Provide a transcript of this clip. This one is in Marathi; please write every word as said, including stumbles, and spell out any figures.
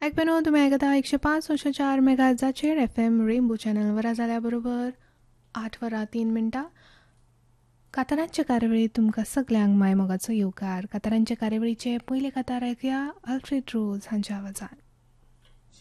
ऐकपेनो तुम्ही ऐकत आहात एकशे पाच वर्ष चार मेगाजाचेर एफ एम रेनबो चॅनलवर जाल्याबरोबर आठ वरां तीन मिनटां कातारांचे कार्यावळीत तुमकां सगल्यांक मायमोगाचो येवकार. कातारांचे कार्यावळीचे पयले कातार ऐकूया अल्फ्रेड रोज हांच्या आवाजान.